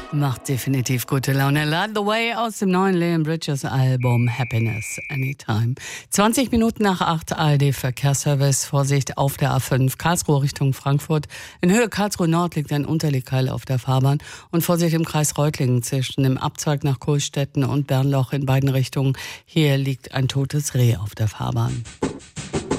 Macht definitiv gute Laune. Light the Way aus dem neuen Leon Bridges Album Happiness Anytime. 20 Minuten nach 8 ARD Verkehrsservice. Vorsicht auf der A5 Karlsruhe Richtung Frankfurt. In Höhe Karlsruhe Nord liegt ein Unterlegkeil auf der Fahrbahn. Und Vorsicht im Kreis Reutlingen zwischen dem Abzweig nach Kohlstetten und Bernloch in beiden Richtungen. Hier liegt ein totes Reh auf der Fahrbahn.